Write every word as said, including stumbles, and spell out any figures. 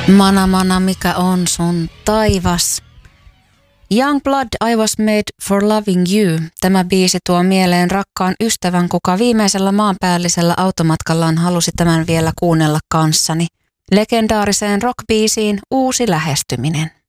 Mana mana, mikä on sun taivas? Young Blood, I was made for loving you. Tämä biisi tuo mieleen rakkaan ystävän, kuka viimeisellä maanpäällisellä automatkallaan halusi tämän vielä kuunnella kanssani. Legendaariseen rockbiisiin uusi lähestyminen.